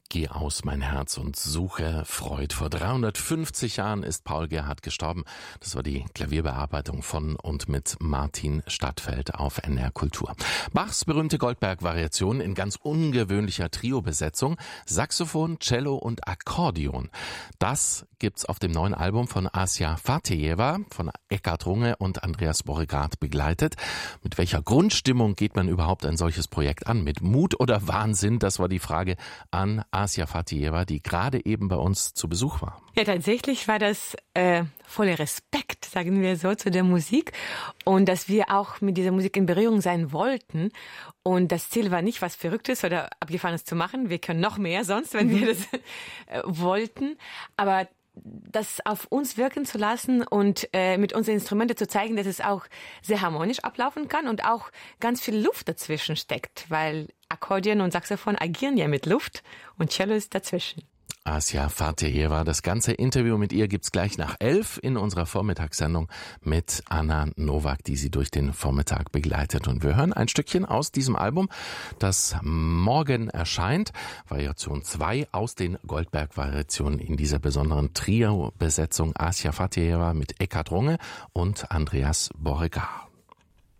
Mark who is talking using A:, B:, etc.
A: Geh aus mein Herz und suche Freud. Vor 350 Jahren ist Paul Gerhardt gestorben. Das war die Klavierbearbeitung von und mit Martin Stadtfeld auf NR Kultur. Bachs berühmte Goldberg-Variation in ganz ungewöhnlicher Trio-Besetzung. Saxophon, Cello und Akkordeon. Das gibt's auf dem neuen Album von Asia Fatejeva, von Eckhard Runge und Andreas Borregaard begleitet. Mit welcher Grundstimmung geht man überhaupt ein solches Projekt an? Mit Mut oder Wahnsinn? Das war die Frage an Asia Fatejeva, die gerade eben bei uns zu Besuch war.
B: Ja, tatsächlich war das voller Respekt, sagen wir so, zu der Musik und dass wir auch mit dieser Musik in Berührung sein wollten. Und das Ziel war nicht, was Verrücktes oder Abgefahrenes zu machen. Wir können noch mehr sonst, wenn wir das wollten. Aber das auf uns wirken zu lassen und mit unseren Instrumenten zu zeigen, dass es auch sehr harmonisch ablaufen kann und auch ganz viel Luft dazwischen steckt, weil Akkordeon und Saxophon agieren ja mit Luft und Cello ist dazwischen.
A: Asia Fatejeva, das ganze Interview mit ihr gibt's gleich nach 11 in unserer Vormittagssendung mit Anna Nowak, die sie durch den Vormittag begleitet. Und wir hören ein Stückchen aus diesem Album, das morgen erscheint. Variation 2 aus den Goldberg-Variationen in dieser besonderen Trio-Besetzung Asia Fatejeva mit Eckhard Runge und Andreas Borregaard.